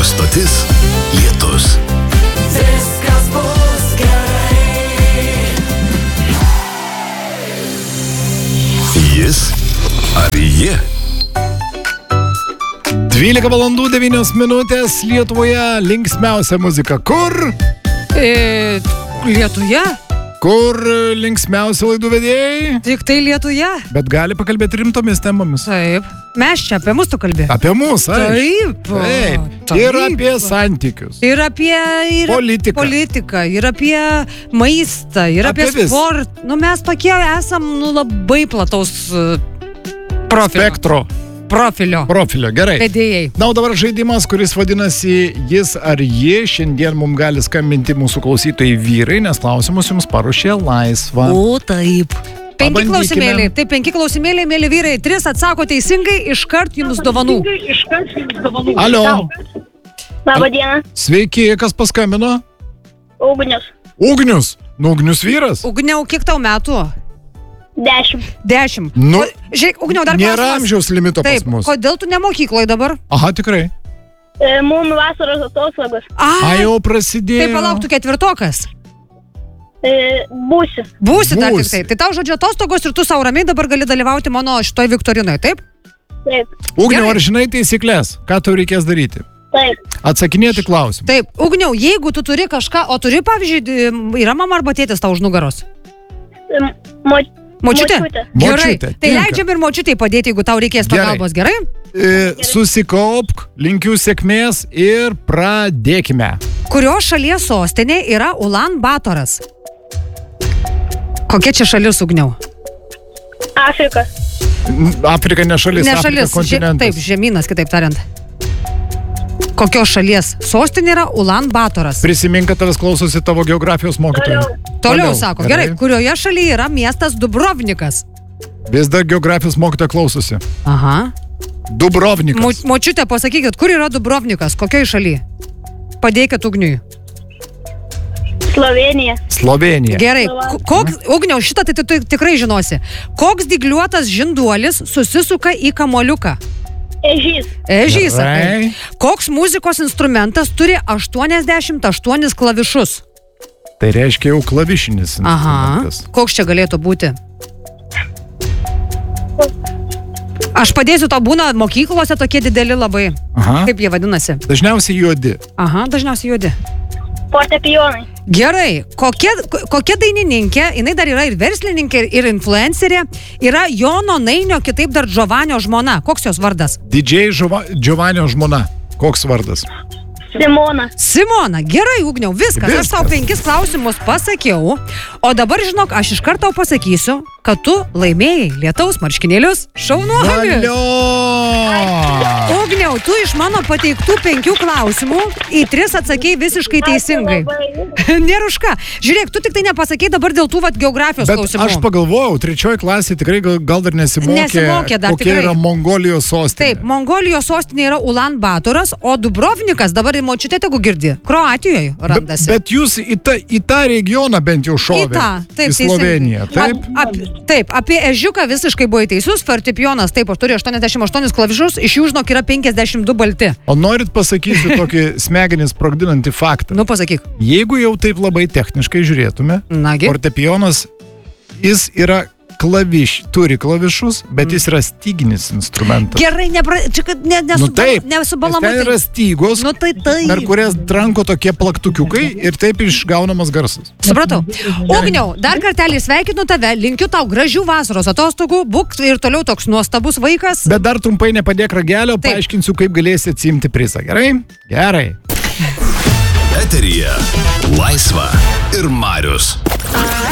Stotis Lietus. Viskas bus gerai. Jis ar ji? 12 valandų 9 minutės Lietuvoje linksmiausia muzika. Kur? Lietuje? Kur linksmiausi laidų vedėjai? Tik tai Lietuje? Bet gali pakalbėti rimtomis temomis. Taip. Mes čia apie mus tu kalbė. Apie mus, Taip. Taip. Ir apie santykius. Ir apie politiką, ir apie maistą, ir apie sportą. Nu, mes tokie esam labai plataus profilio, gerai. Vedėjai. Na, o dabar žaidimas, kuris vadinasi Jis ar ji. Šiandien mums gali skambinti mūsų klausytojai vyrai, nes klausimus jums paruošė Laisva. O, taip. 5 Pabandykime. klausimėliai. Taip, 5 klausimėliai, mėly vyrai. 3 atsako teisingai, iškart jums dovanų. Alio. Labą dieną. Sveiki, kas paskambino? Ugnius. Ugnius. Nu, Ugnius vyras. Ugniau, kiek tau metų? 10. Nu, Žiūrėk, Ugniau, dar nėra klausimas. amžiaus limito pas Taip, mus. kodėl tu ne mokykloje dabar? Aha, tikrai. Mums vasaros atostogos. A, jau prasidėjo. Tai palauk, tu ketvirtokas. Būsiu. Būsi dar tik Būsi. tai. Tai tau žodžio atostogos ir tu sau ramiai dabar gali dalyvauti mano šitoj viktorinoje, taip? Taip. Ugniau, Gerai. ar žinai taisyklės? Ką tau reikės daryti? Taip. Atsakinėti klausimą. Taip. Ugniau, jeigu tu turi kažką, o turi, pavyzdžiui, yra mama arba tėtis tau už nugaros? Močiutė? Gerai. Močiutė, Tai tinka. leidžiam ir močiutei padėti, jeigu tau reikės pagalbos, gerai? Susikaupk, linkiu sėkmės ir pradėkime. Kurios šalies sostinė yra Ulan Batoras? Kokia čia šalis, Ugniau? Afrika. Afrika ne šalis, Ne Afrika šalis, kontinentas. taip, žemynas, kitaip tariant. Kokios šalies sostinė yra Ulan Batoras? Prisimink, kad tavęs klausosi tavo geografijos mokytojai. Toliau sako, gerai, kurioje šalyje yra miestas Dubrovnikas? Vis dar geografijos mokytoja klausosi. Aha. Dubrovnikas. Močiutė, pasakykit, kur yra Dubrovnikas, kokioje šalyje? Padėkit Ugniui. Slovenija. Slovenija. Gerai, Ugniau, šitą tai tu tikrai žinosi. Koks dygliuotas žinduolis susisuka į kamoliuką? Ežys. Ežys. Gerai. Koks muzikos instrumentas turi 88 klavišus? Tai reiškia jau klavišinis Aha. instrumentas. Koks čia galėtų būti? Aš padėsiu, tau būna mokyklose tokie dideli labai. Aha. Kaip jie vadinasi? Dažniausiai juodi. Aha, dažniausiai juodi. Fortepijonai. Gerai, kokia dainininkė, jinai dar yra ir verslininkė, ir influencerė, yra Jono Nainio, kitaip dar Giovanio žmona. Koks jos vardas? Didžiai Giovanio žmona. Koks vardas? Simona, gerai, Ugniau, viskas. Aš tau 5 klausimus pasakiau, o dabar, žinok, aš iš karto pasakysiu, kad tu laimėjai lietaus marškinėlius. Šaunuoli! Valio! Ugniau, tu iš mano pateiktų 5 klausimų į 3 atsakei visiškai teisingai. Nėra už ką. Žiūrėk, tu tik tai nepasakei dabar dėl tų geografijos Bet klausimų. aš pagalvojau, 3 klasė tikrai gal dar Nesimokė dar, kokia tikrai. yra Mongolijos sostinė. Taip, Mongolijos sostinė yra Ulan Batoras, o Dubrovnikas, dabar į močiutę tegu girdi, Kroatijoje randasi. Bet jūs į tą regioną bent jau šovė. Į tą, taip, į Sloveniją, taip? Taip, apie ežiuką visiškai buvai teisus, fortepijonas, taip, aš turiu 88 klavišus, iš jų, žinok, yra 52 balti. O norit pasakyti tokį smegenis sprogdinantį faktą? Nu, pasakyk. Jeigu jau taip labai techniškai žiūrėtume, Nagi. fortepijonas, jis yra turi klavišus, bet jis yra styginis instrumentas. Gerai, Nu taip, ten nesubalamuoti. yra stygos, Nu tai taip. per kurias tranko tokie plaktukiukai ir taip išgaunamas garsas. Supratau. Ugniau, dar kartelį sveikinu tave, linkiu tau gražių vasaros atostogų, būk ir toliau toks nuostabus vaikas. Bet dar trumpai nepadėk ragelio, Taip. paaiškinsiu, kaip galėsi atsiimti prizą. Gerai? Gerai. Eteryje Laisva ir Marius.